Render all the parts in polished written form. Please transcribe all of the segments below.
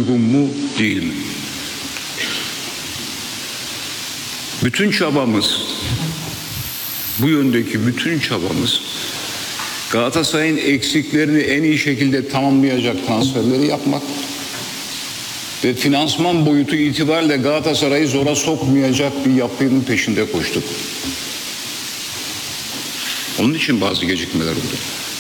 uygun mu değil mi? Bütün çabamız, bu yöndeki bütün çabamız Galatasaray'ın eksiklerini en iyi şekilde tamamlayacak transferleri yapmak ve finansman boyutu itibariyle Galatasaray'ı zora sokmayacak bir yapının peşinde koştuk. Onun için bazı gecikmeler oldu.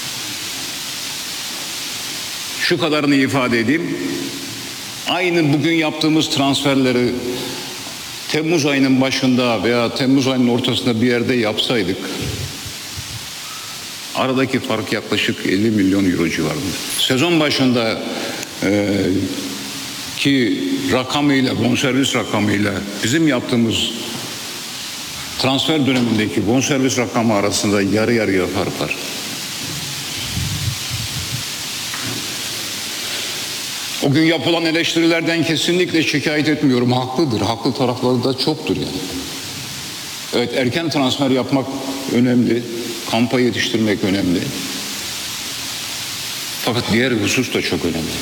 Şu kadarını ifade edeyim. Aynı bugün yaptığımız transferleri Temmuz ayının başında veya Temmuz ayının ortasında bir yerde yapsaydık, aradaki fark yaklaşık 50 milyon euro civarında. Sezon başında ki rakamıyla, bonservis rakamıyla bizim yaptığımız transfer dönemindeki bonservis rakamı arasında yarı yarıya fark var. O gün yapılan eleştirilerden kesinlikle şikayet etmiyorum. Haklıdır. Haklı tarafları da çoktur yani. Evet, erken transfer yapmak önemli. Kampa yetiştirmek önemli. Fakat diğer husus da çok önemli.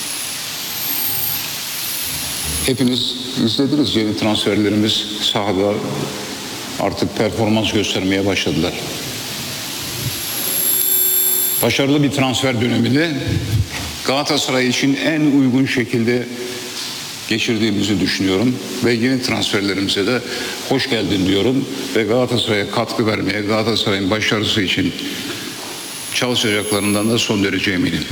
Hepiniz izlediniz, yeni transferlerimiz sahada artık performans göstermeye başladılar. Başarılı bir transfer dönemini Galatasaray için en uygun şekilde geçirdiğimizi düşünüyorum ve yeni transferlerimize de hoş geldin diyorum ve Galatasaray'a katkı vermeye, Galatasaray'ın başarısı için çalışacaklarından da son derece eminim.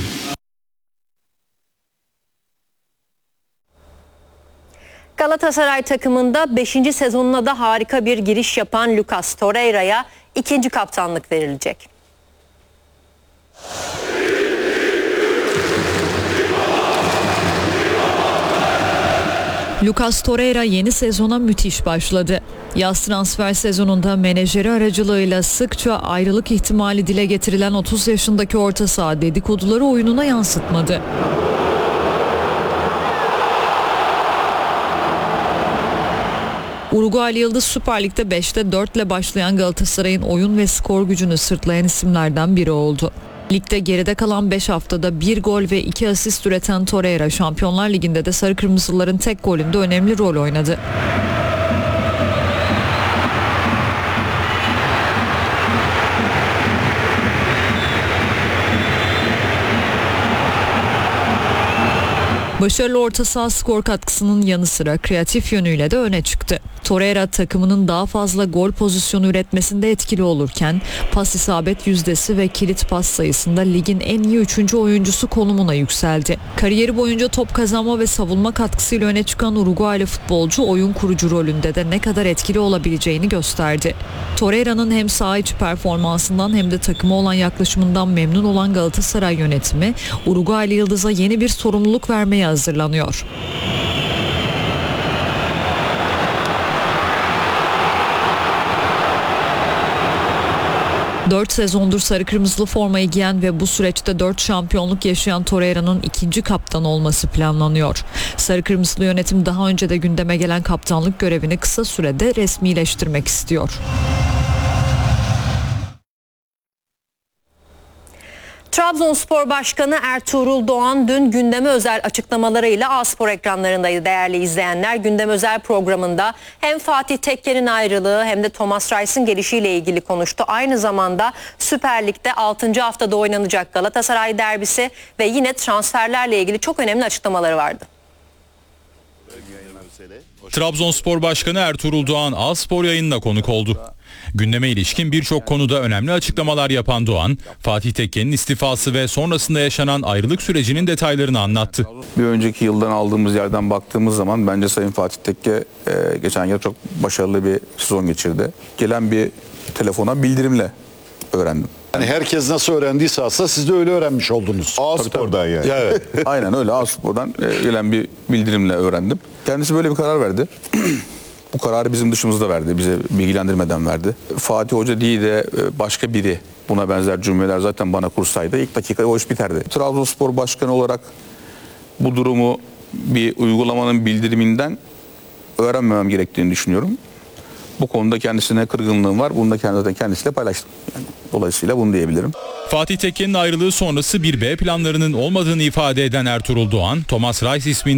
Galatasaray takımında 5. sezonuna da harika bir giriş yapan Lucas Torreira'ya 2. kaptanlık verilecek. Lucas Torreira yeni sezona müthiş başladı. Yaz transfer sezonunda menajeri aracılığıyla sıkça ayrılık ihtimali dile getirilen 30 yaşındaki orta saha dedikoduları oyununa yansıtmadı. Uruguaylı Yıldız Süper Lig'de 5'te 4 ile başlayan Galatasaray'ın oyun ve skor gücünü sırtlayan isimlerden biri oldu. Ligde geride kalan 5 haftada 1 gol ve 2 asist üreten Torreira Şampiyonlar Ligi'nde de Sarı Kırmızıların tek golünde önemli rol oynadı. Başarılı orta saha skor katkısının yanı sıra kreatif yönüyle de öne çıktı. Torreira takımının daha fazla gol pozisyonu üretmesinde etkili olurken pas isabet yüzdesi ve kilit pas sayısında ligin en iyi 3. oyuncusu konumuna yükseldi. Kariyeri boyunca top kazanma ve savunma katkısıyla öne çıkan Uruguaylı futbolcu oyun kurucu rolünde de ne kadar etkili olabileceğini gösterdi. Torreira'nın hem saha içi performansından hem de takıma olan yaklaşımından memnun olan Galatasaray yönetimi Uruguaylı Yıldız'a yeni bir sorumluluk vermeye hazırlanıyor. Dört sezondur sarı kırmızılı formayı giyen ve bu süreçte 4 şampiyonluk yaşayan Torreira'nın 2. kaptan olması planlanıyor. Sarı kırmızılı yönetim daha önce de gündeme gelen kaptanlık görevini kısa sürede resmileştirmek istiyor. Trabzonspor Başkanı Ertuğrul Doğan dün gündeme özel açıklamalarıyla A-Spor ekranlarındaydı değerli izleyenler. Gündem özel programında hem Fatih Tekke'nin ayrılığı hem de Thomas Reis'in gelişiyle ilgili konuştu. Aynı zamanda Süper Lig'de 6. haftada oynanacak Galatasaray derbisi ve yine transferlerle ilgili çok önemli açıklamaları vardı. Trabzonspor Başkanı Ertuğrul Doğan A-Spor yayınına konuk oldu. Gündeme ilişkin birçok konuda önemli açıklamalar yapan Doğan, Fatih Tekke'nin istifası ve sonrasında yaşanan ayrılık sürecinin detaylarını anlattı. Bir önceki yıldan aldığımız yerden baktığımız zaman bence Sayın Fatih Tekke geçen yıl çok başarılı bir sezon geçirdi. Gelen bir telefona bildirimle öğrendim. Yani herkes nasıl öğrendiyse aslında siz de öyle öğrenmiş oldunuz. A-Spor'dan yani. Evet. Aynen öyle, A-Spor'dan gelen bir bildirimle öğrendim. Kendisi böyle bir karar verdi. Bu kararı bizim dışımızda verdi, bize bilgilendirmeden verdi. Fatih Hoca değil de başka biri buna benzer cümleler zaten bana kursaydı ilk dakika o iş biterdi. Trabzonspor Başkanı olarak bu durumu bir uygulamanın bildiriminden öğrenmemem gerektiğini düşünüyorum. Bu konuda kendisine kırgınlığım var. Bunu da kendisiyle paylaştım. Yani dolayısıyla bunu diyebilirim. Fatih Tekke'nin ayrılığı sonrası bir B planlarının olmadığını ifade eden Ertuğrul Doğan, Thomas Reis ismini